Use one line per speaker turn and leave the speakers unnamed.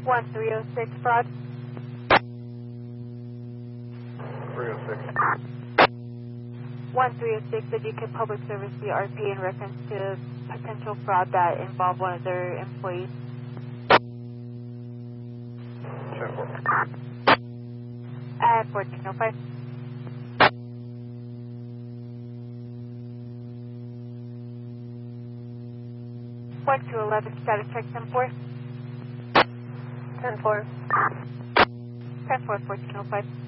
1306 fraud.
306.
1306, the UK Public Service CRP in reference to potential fraud that involved one of their employees.
10-4.
At 1405. One to 11, status check 10-4.
10-4.
10-4, 1405.